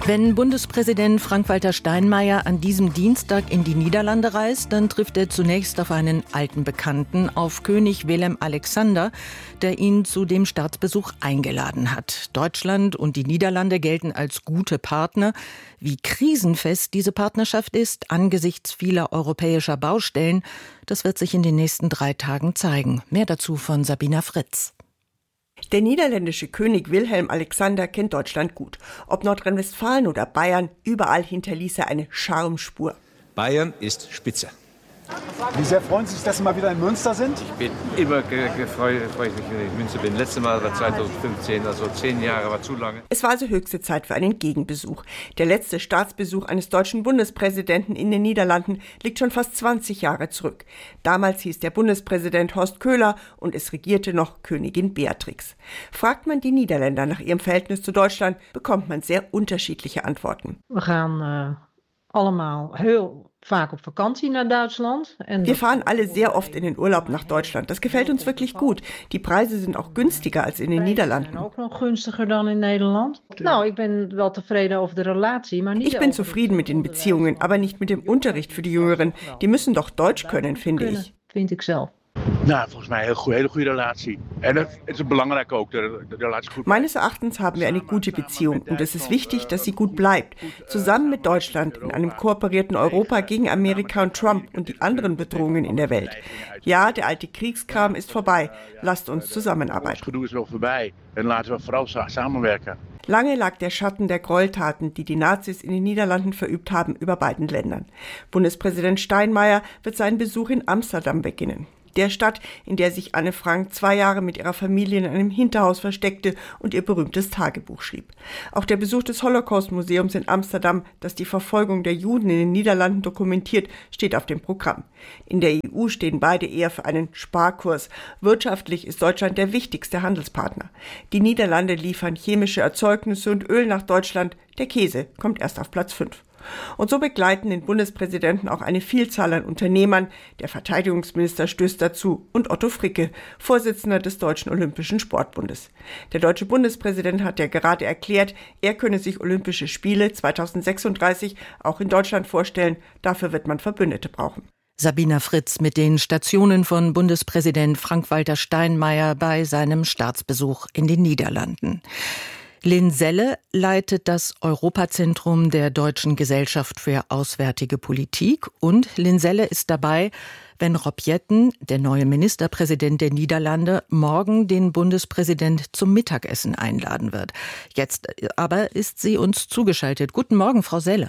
Wenn Bundespräsident Frank-Walter Steinmeier an diesem Dienstag in die Niederlande reist, dann trifft er zunächst auf einen alten Bekannten, auf König Willem-Alexander, der ihn zu dem Staatsbesuch eingeladen hat. Deutschland und die Niederlande gelten als gute Partner. Wie krisenfest diese Partnerschaft ist, angesichts vieler europäischer Baustellen, das wird sich in den nächsten 3 Tagen zeigen. Mehr dazu von Sabina Fritz. Der niederländische König Wilhelm Alexander kennt Deutschland gut. Ob Nordrhein-Westfalen oder Bayern, überall hinterließ er eine Schamspur. Bayern ist spitze. Wie sehr freuen Sie sich, dass Sie mal wieder in Münster sind? Ich bin immer gefreut, wenn ich in Münster bin. Letztes Mal war 2015, also 10 Jahre war zu lange. Es war also höchste Zeit für einen Gegenbesuch. Der letzte Staatsbesuch eines deutschen Bundespräsidenten in den Niederlanden liegt schon fast 20 Jahre zurück. Damals hieß der Bundespräsident Horst Köhler und es regierte noch Königin Beatrix. Fragt man die Niederländer nach ihrem Verhältnis zu Deutschland, bekommt man sehr unterschiedliche Antworten. Wir gaan allemaal heel vaak op vakantie naar Duitsland. Wir fahren alle sehr oft in den Urlaub nach Deutschland. Das gefällt uns wirklich gut. Die Preise sind auch günstiger als in den Niederlanden. Ook nog gunstiger dan in Nederland. Nou, ik ben wel tevreden over de relatie, maar niet. Ich bin zufrieden mit den Beziehungen, aber nicht mit dem Unterricht für die Jüngeren. Die müssen doch Deutsch können, finde ich. Vind ik zelf. Nou, volgens mij een hele goede relatie. En het is belangrijk ook, de relatie goed. Meines Erachtens haben wir eine gute Beziehung und es ist wichtig, dass sie gut bleibt. Zusammen mit Deutschland in einem kooperierten Europa gegen Amerika und Trump und die anderen Bedrohungen in der Welt. Ja, der alte Kriegskram ist vorbei. Lasst uns zusammenarbeiten. Het gedoe is wel voorbij en laten we vooral samenwerken. Lange lag der Schatten der Gräueltaten, die die Nazis in den Niederlanden verübt haben, über beiden Ländern. Bundespräsident Steinmeier wird seinen Besuch in Amsterdam beginnen. Der Stadt, in der sich Anne Frank 2 Jahre mit ihrer Familie in einem Hinterhaus versteckte und ihr berühmtes Tagebuch schrieb. Auch der Besuch des Holocaust-Museums in Amsterdam, das die Verfolgung der Juden in den Niederlanden dokumentiert, steht auf dem Programm. In der EU stehen beide eher für einen Sparkurs. Wirtschaftlich ist Deutschland der wichtigste Handelspartner. Die Niederlande liefern chemische Erzeugnisse und Öl nach Deutschland. Der Käse kommt erst auf Platz 5. Und so begleiten den Bundespräsidenten auch eine Vielzahl an Unternehmern. Der Verteidigungsminister stößt dazu und Otto Fricke, Vorsitzender des Deutschen Olympischen Sportbundes. Der deutsche Bundespräsident hat ja gerade erklärt, er könne sich Olympische Spiele 2036 auch in Deutschland vorstellen. Dafür wird man Verbündete brauchen. Sabina Fritz mit den Stationen von Bundespräsident Frank-Walter Steinmeier bei seinem Staatsbesuch in den Niederlanden. Lynn Selle leitet das Europazentrum der Deutschen Gesellschaft für Auswärtige Politik und Lynn Selle ist dabei, wenn Rob Jetten, der neue Ministerpräsident der Niederlande, morgen den Bundespräsident zum Mittagessen einladen wird. Jetzt aber ist sie uns zugeschaltet. Guten Morgen, Frau Selle.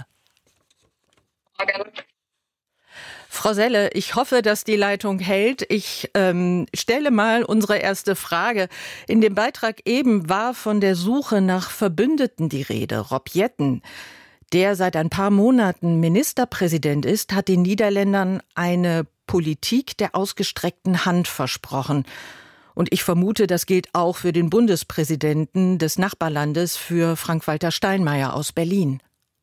Morgen. Frau Selle, ich hoffe, dass die Leitung hält. Ich stelle mal unsere erste Frage. In dem Beitrag eben war von der Suche nach Verbündeten die Rede. Rob Jetten, der seit ein paar Monaten Ministerpräsident ist, hat den Niederländern eine Politik der ausgestreckten Hand versprochen. Und ich vermute, das gilt auch für den Bundespräsidenten des Nachbarlandes, für Frank-Walter Steinmeier aus Berlin.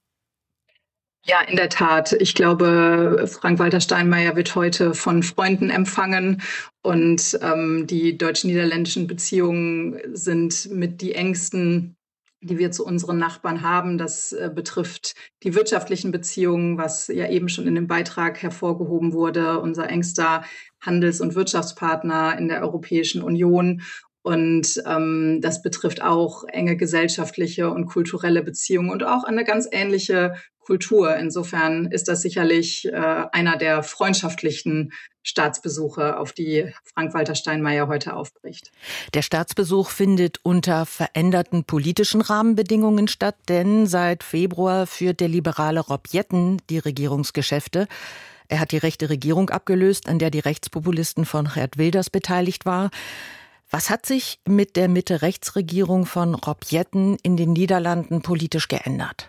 Ja, in der Tat. Ich glaube, Frank-Walter Steinmeier wird heute von Freunden empfangen und die deutsch-niederländischen Beziehungen sind mit die engsten, die wir zu unseren Nachbarn haben. Das betrifft die wirtschaftlichen Beziehungen, was ja eben schon in dem Beitrag hervorgehoben wurde, unser engster Handels- und Wirtschaftspartner in der Europäischen Union. Und das betrifft auch enge gesellschaftliche und kulturelle Beziehungen und auch eine ganz ähnliche Kultur. Insofern ist das sicherlich einer der freundschaftlichen Staatsbesuche, auf die Frank-Walter Steinmeier heute aufbricht. Der Staatsbesuch findet unter veränderten politischen Rahmenbedingungen statt, denn seit Februar führt der liberale Rob Jetten die Regierungsgeschäfte. Er hat die rechte Regierung abgelöst, an der die Rechtspopulisten von Geert Wilders beteiligt waren. Was hat sich mit der Mitte-Rechts-Regierung von Rob Jetten in den Niederlanden politisch geändert?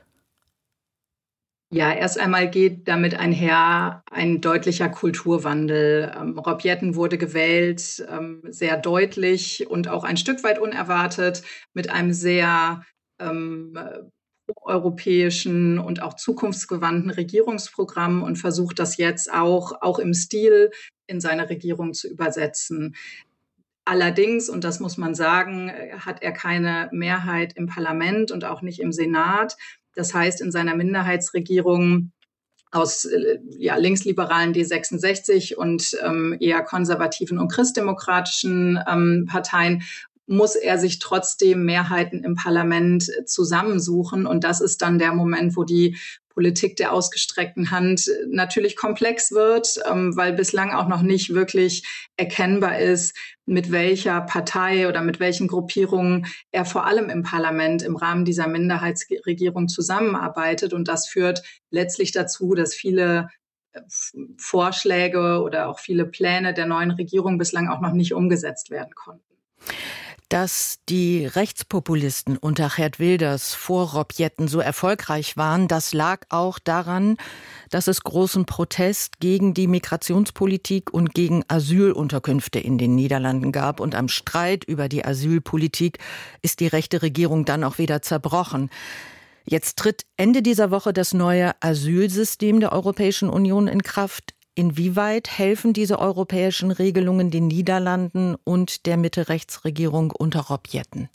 Ja, erst einmal geht damit einher ein deutlicher Kulturwandel. Rob Jetten wurde gewählt, sehr deutlich und auch ein Stück weit unerwartet, mit einem sehr europäischen und auch zukunftsgewandten Regierungsprogramm und versucht das jetzt auch im Stil in seine Regierung zu übersetzen. Allerdings, und das muss man sagen, hat er keine Mehrheit im Parlament und auch nicht im Senat. Das heißt, in seiner Minderheitsregierung aus linksliberalen D66 und eher konservativen und christdemokratischen Parteien muss er sich trotzdem Mehrheiten im Parlament zusammensuchen. Und das ist dann der Moment, wo die Politik der ausgestreckten Hand natürlich komplex wird, weil bislang auch noch nicht wirklich erkennbar ist, mit welcher Partei oder mit welchen Gruppierungen er vor allem im Parlament im Rahmen dieser Minderheitsregierung zusammenarbeitet. Und das führt letztlich dazu, dass viele Vorschläge oder auch viele Pläne der neuen Regierung bislang auch noch nicht umgesetzt werden konnten. Dass die Rechtspopulisten unter Geert Wilders vor Rob Jetten so erfolgreich waren, das lag auch daran, dass es großen Protest gegen die Migrationspolitik und gegen Asylunterkünfte in den Niederlanden gab. Und am Streit über die Asylpolitik ist die rechte Regierung dann auch wieder zerbrochen. Jetzt tritt Ende dieser Woche das neue Asylsystem der Europäischen Union in Kraft. Inwieweit helfen diese europäischen Regelungen den Niederlanden und der Mitte-Rechts-Regierung unter Rob Jetten?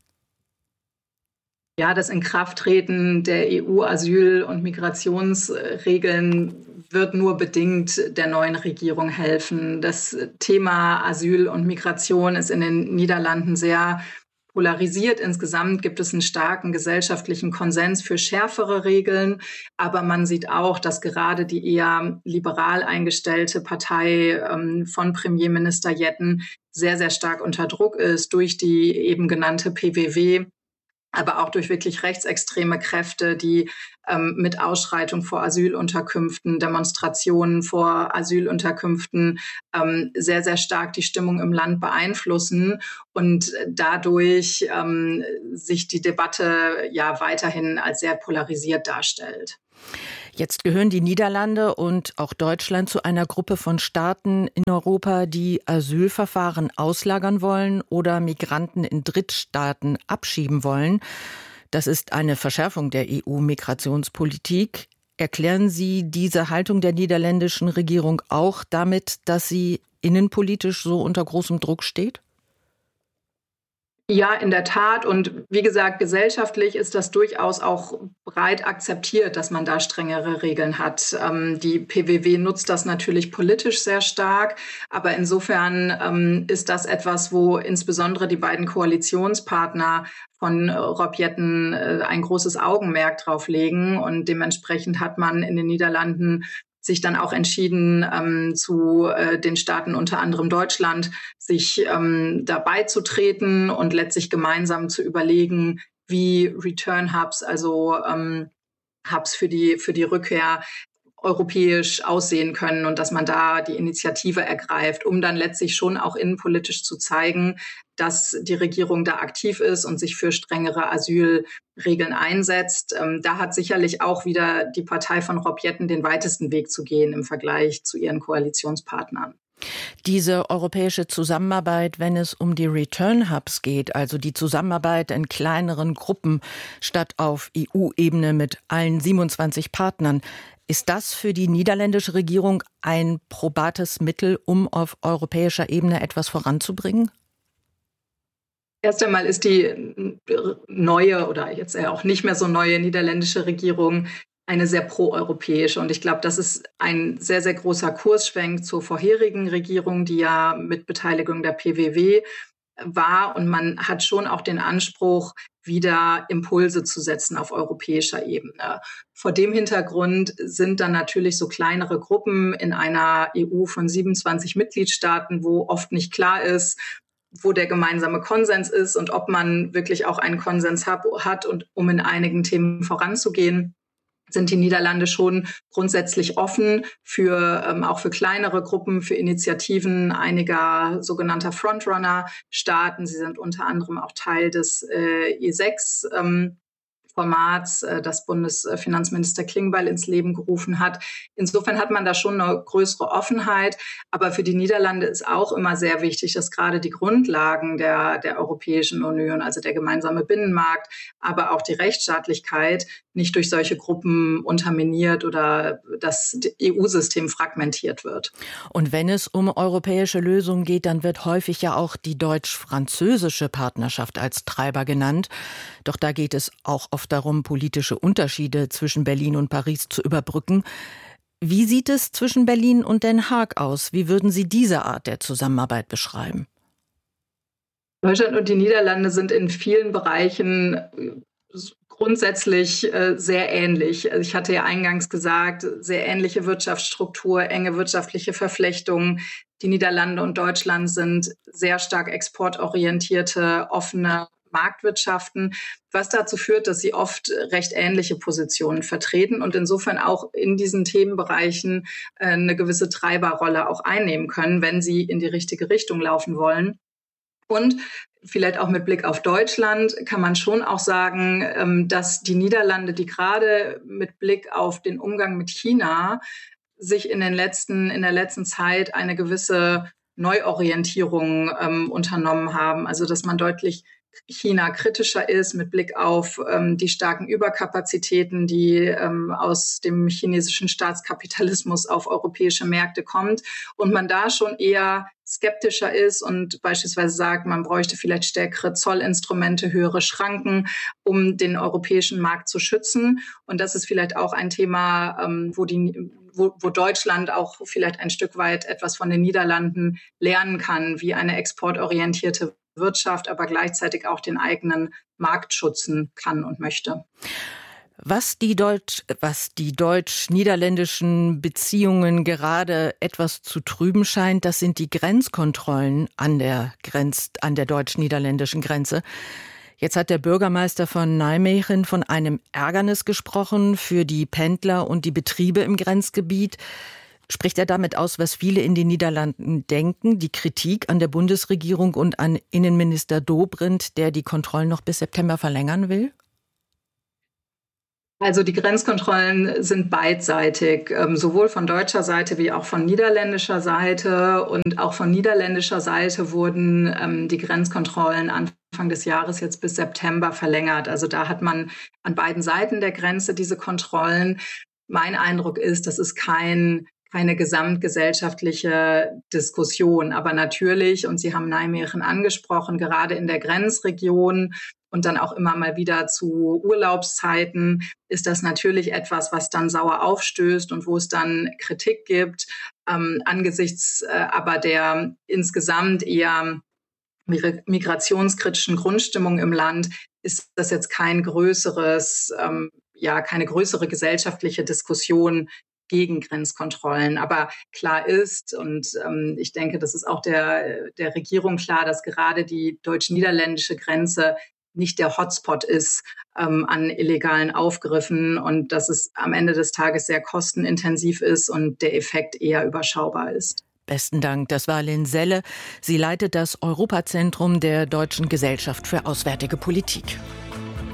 Ja, das Inkrafttreten der EU-Asyl- und Migrationsregeln wird nur bedingt der neuen Regierung helfen. Das Thema Asyl und Migration ist in den Niederlanden sehr polarisiert. Insgesamt gibt es einen starken gesellschaftlichen Konsens für schärfere Regeln. Aber man sieht auch, dass gerade die eher liberal eingestellte Partei von Premierminister Jetten sehr, sehr stark unter Druck ist durch die eben genannte PVV. Aber auch durch wirklich rechtsextreme Kräfte, die mit Ausschreitung vor Asylunterkünften, Demonstrationen vor Asylunterkünften sehr, sehr stark die Stimmung im Land beeinflussen und dadurch sich die Debatte ja weiterhin als sehr polarisiert darstellt. Jetzt gehören die Niederlande und auch Deutschland zu einer Gruppe von Staaten in Europa, die Asylverfahren auslagern wollen oder Migranten in Drittstaaten abschieben wollen. Das ist eine Verschärfung der EU-Migrationspolitik. Erklären Sie diese Haltung der niederländischen Regierung auch damit, dass sie innenpolitisch so unter großem Druck steht? Ja, in der Tat. Und wie gesagt, gesellschaftlich ist das durchaus auch breit akzeptiert, dass man da strengere Regeln hat. Die PVV nutzt das natürlich politisch sehr stark. Aber insofern ist das etwas, wo insbesondere die beiden Koalitionspartner von Rob Jetten ein großes Augenmerk drauf legen. Und dementsprechend hat man in den Niederlanden sich dann auch entschieden, zu den Staaten, unter anderem Deutschland, sich dabei zu treten und letztlich gemeinsam zu überlegen, wie Return Hubs, also Hubs für die Rückkehr, europäisch aussehen können und dass man da die Initiative ergreift, um dann letztlich schon auch innenpolitisch zu zeigen, dass die Regierung da aktiv ist und sich für strengere Asylregeln einsetzt. Da hat sicherlich auch wieder die Partei von Rob Jetten den weitesten Weg zu gehen im Vergleich zu ihren Koalitionspartnern. Diese europäische Zusammenarbeit, wenn es um die Return Hubs geht, also die Zusammenarbeit in kleineren Gruppen statt auf EU-Ebene mit allen 27 Partnern, ist das für die niederländische Regierung ein probates Mittel, um auf europäischer Ebene etwas voranzubringen? Erst einmal ist die neue oder jetzt auch nicht mehr so neue niederländische Regierung eine sehr proeuropäische. Und ich glaube, das ist ein sehr, sehr großer Kursschwenk zur vorherigen Regierung, die ja mit Beteiligung der PVV war. Und man hat schon auch den Anspruch, wieder Impulse zu setzen auf europäischer Ebene. Vor dem Hintergrund sind dann natürlich so kleinere Gruppen in einer EU von 27 Mitgliedstaaten, wo oft nicht klar ist, wo der gemeinsame Konsens ist und ob man wirklich auch einen Konsens hat und um in einigen Themen voranzugehen, sind die Niederlande schon grundsätzlich offen für auch für kleinere Gruppen, für Initiativen einiger sogenannter Frontrunner-Staaten. Sie sind unter anderem auch Teil des E6-Formates Formats, das Bundesfinanzminister Klingbeil ins Leben gerufen hat. Insofern hat man da schon eine größere Offenheit. Aber für die Niederlande ist auch immer sehr wichtig, dass gerade die Grundlagen der Europäischen Union, also der gemeinsame Binnenmarkt, aber auch die Rechtsstaatlichkeit nicht durch solche Gruppen unterminiert oder das EU-System fragmentiert wird. Und wenn es um europäische Lösungen geht, dann wird häufig ja auch die deutsch-französische Partnerschaft als Treiber genannt. Doch da geht es auch oft darum, politische Unterschiede zwischen Berlin und Paris zu überbrücken. Wie sieht es zwischen Berlin und Den Haag aus? Wie würden Sie diese Art der Zusammenarbeit beschreiben? Deutschland und die Niederlande sind in vielen Bereichen grundsätzlich sehr ähnlich. Also ich hatte ja eingangs gesagt, sehr ähnliche Wirtschaftsstruktur, enge wirtschaftliche Verflechtungen. Die Niederlande und Deutschland sind sehr stark exportorientierte, offene Marktwirtschaften, was dazu führt, dass sie oft recht ähnliche Positionen vertreten und insofern auch in diesen Themenbereichen eine gewisse Treiberrolle auch einnehmen können, wenn sie in die richtige Richtung laufen wollen. Und vielleicht auch mit Blick auf Deutschland kann man schon auch sagen, dass die Niederlande, die gerade mit Blick auf den Umgang mit China sich in der letzten Zeit eine gewisse Neuorientierung unternommen haben. Also dass man deutlich China kritischer ist mit Blick auf die starken Überkapazitäten, die aus dem chinesischen Staatskapitalismus auf europäische Märkte kommt und man da schon eher skeptischer ist und beispielsweise sagt, man bräuchte vielleicht stärkere Zollinstrumente, höhere Schranken, um den europäischen Markt zu schützen. Und das ist vielleicht auch ein Thema, wo Deutschland auch vielleicht ein Stück weit etwas von den Niederlanden lernen kann, wie eine exportorientierte Wirtschaft, aber gleichzeitig auch den eigenen Markt schützen kann und möchte. Was die deutsch-niederländischen Beziehungen gerade etwas zu trüben scheint, das sind die Grenzkontrollen an der deutsch-niederländischen Grenze. Jetzt hat der Bürgermeister von Nijmegen von einem Ärgernis gesprochen für die Pendler und die Betriebe im Grenzgebiet. Spricht er damit aus, was viele in den Niederlanden denken, die Kritik an der Bundesregierung und an Innenminister Dobrindt, der die Kontrollen noch bis September verlängern will? Also die Grenzkontrollen sind beidseitig, sowohl von deutscher Seite wie auch von niederländischer Seite. Und auch von niederländischer Seite wurden die Grenzkontrollen Anfang des Jahres jetzt bis September verlängert. Also da hat man an beiden Seiten der Grenze diese Kontrollen. Mein Eindruck ist, das ist keine gesamtgesellschaftliche Diskussion. Aber natürlich, und Sie haben Nijmegen angesprochen, gerade in der Grenzregion und dann auch immer mal wieder zu Urlaubszeiten ist das natürlich etwas, was dann sauer aufstößt und wo es dann Kritik gibt. Angesichts aber der insgesamt eher migrationskritischen Grundstimmung im Land ist das jetzt keine größere gesellschaftliche Diskussion gegen Grenzkontrollen. Aber klar ist, und ich denke, das ist auch der Regierung klar, dass gerade die deutsch-niederländische Grenze nicht der Hotspot ist an illegalen Aufgriffen und dass es am Ende des Tages sehr kostenintensiv ist und der Effekt eher überschaubar ist. Besten Dank, das war Lynn Selle. Sie leitet das Europazentrum der Deutschen Gesellschaft für Auswärtige Politik.